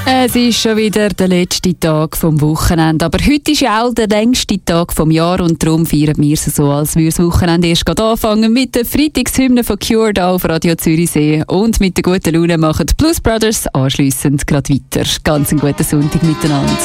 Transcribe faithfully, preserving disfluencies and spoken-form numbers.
Es ist schon wieder der letzte Tag vom Wochenende. Aber heute ist ja auch der längste Tag vom Jahr und darum feiern wir es so, als würde das Wochenende erst gerade anfangen mit der Freitagshymne von Cure da auf Radio Zürichsee. Und mit der guten Laune machen die Blues Brothers anschliessend gerade weiter. Ganz einen guten Sonntag miteinander.